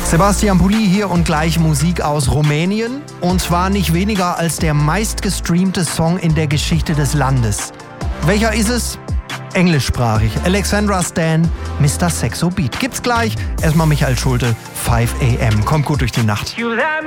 Sebastian Pulli hier und gleich Musik aus Rumänien. Und zwar nicht weniger als der meistgestreamte Song in der Geschichte des Landes. Welcher ist es? Englischsprachig. Alexandra Stan, Mr. Sexo Beat. Gibt's gleich. Erstmal Michael Schulte, 5 AM. Kommt gut durch die Nacht.